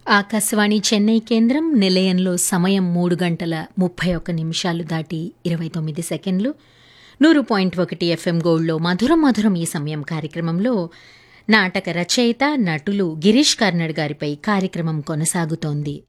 ఆకాశవాణి చెన్నై కేంద్రం నిలయంలో సమయం 3:31 దాటి 29 సెకండ్లు. 100.1 FM గోల్డ్లో మధురం మధురం ఈ సమయం కార్యక్రమంలో నాటక రచయిత, నటులు గిరీష్ కర్నాడ్ గారిపై కార్యక్రమం కొనసాగుతోంది.